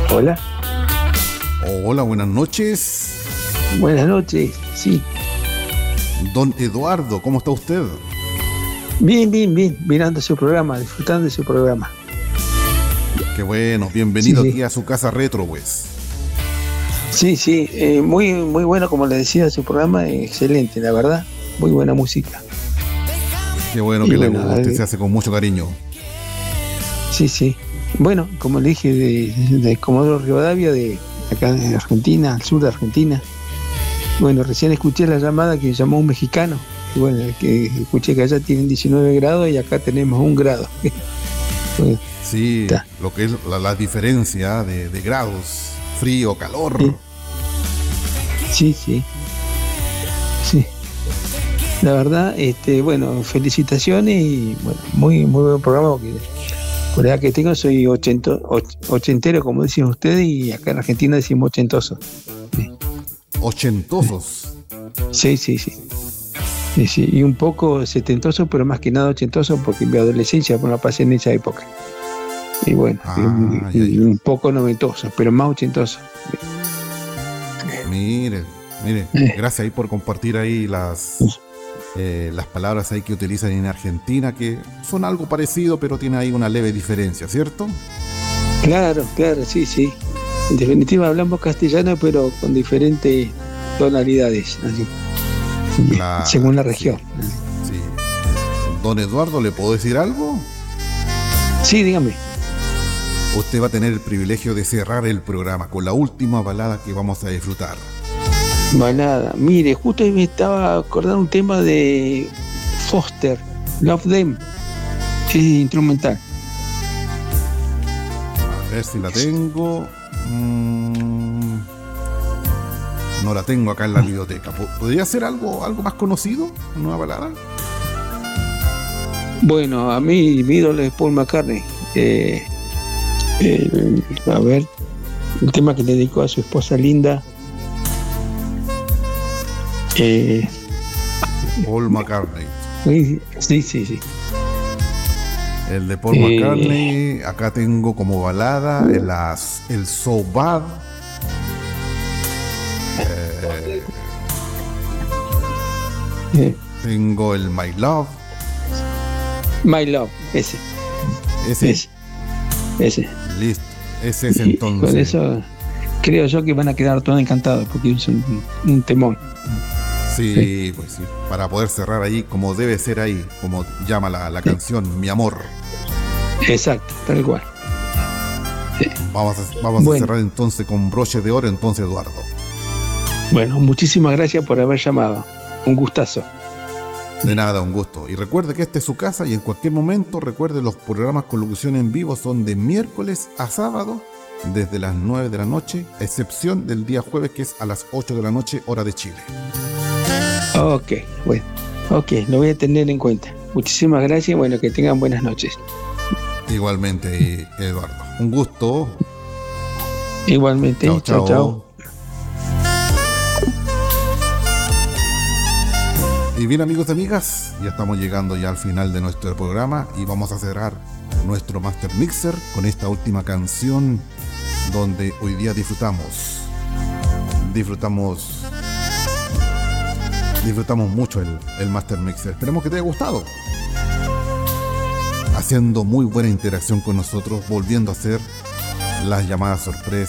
Hola, Hola, buenas noches. buenas noches. Sí, Don Eduardo, ¿cómo está usted? bien, bien, bien, mirando su programa, disfrutando de su programa. Qué bueno, Sí, bienvenido sí, aquí a su casa retro, pues. sí, sí, muy, muy bueno, como le decía, su programa, excelente, la verdad, muy buena música. Qué bueno Y que le bueno, guste, se hace con mucho cariño. sí, sí. Bueno, como le dije, de Comodoro Rivadavia, de acá de Argentina, al sur de Argentina. Bueno, recién escuché la llamada que llamó un mexicano. Y bueno, que escuché que allá tienen 19 grados y acá tenemos 1 grado. Bueno, Sí, está. lo que es la diferencia de grados, frío, calor. Sí, sí, sí, sí. La verdad, bueno, felicitaciones y bueno, muy, muy buen programa porque por la edad que tengo soy ochentero, como dicen ustedes, y acá en Argentina decimos ochentoso. Sí, Ochentosos. sí, sí, sí. Sí, sí. Y un poco setentoso, pero más que nada ochentoso porque mi adolescencia bueno, la pasé en esa época. Y bueno, Ah, ya, y ya. un poco noventoso, pero más ochentoso. Mire, mire, Eh, gracias ahí por compartir ahí las palabras ahí que utilizan en Argentina, que son algo parecido, pero tiene ahí una leve diferencia, ¿cierto? claro, claro, sí, sí. En definitiva hablamos castellano, pero con diferentes tonalidades, así, según la Claro, región. sí, sí. Don Eduardo, ¿le puedo decir algo? Sí, dígame. Usted va a tener el privilegio de cerrar el programa con la última balada que vamos a disfrutar. Balada. Mire, justo ahí me estaba acordando un tema de Foster, Love Them, es instrumental. A ver si la tengo. Mm, no la tengo acá en la biblioteca. ¿Podría ser algo más conocido? ¿Una balada? Bueno, a mí mi ídolo es Paul McCartney. A ver, el tema que le dedicó a su esposa Linda. Eh, Paul McCartney. sí, sí, sí, sí. El de Paul Eh, McCartney, acá tengo como balada el So Bad. eh, eh, Tengo el My Love. My Love, ese, Ese, ese, ese. listo. Ese es Y con entonces. eso creo yo que van a quedar todos encantados porque es un temón. Sí, Sí, pues sí. Para poder cerrar ahí como debe ser ahí, como llama la sí. canción, Mi Amor. Exacto, tal cual. Sí. Vamos a Bueno, cerrar entonces con broche de oro, entonces, Eduardo. bueno, muchísimas gracias por haber llamado. Un gustazo. De nada, un gusto. Y recuerde que esta es su casa y en cualquier momento, recuerde, los programas con locución en vivo son de miércoles a sábado desde las 9 de la noche, a excepción del día jueves que es a las 8 de la noche, hora de Chile. Ok, bueno, ok, lo voy a tener en cuenta. Muchísimas gracias y bueno, que tengan buenas noches. Igualmente, Eduardo. Un gusto. Chao, Igualmente, chao, chao. chao. Y bien, amigos y amigas, ya estamos llegando ya al final de nuestro programa y vamos a cerrar nuestro Master Mixer con esta última canción donde hoy día disfrutamos mucho el Master Mixer. Esperemos que te haya gustado. Haciendo muy buena interacción con nosotros, volviendo a hacer las llamadas sorpresas.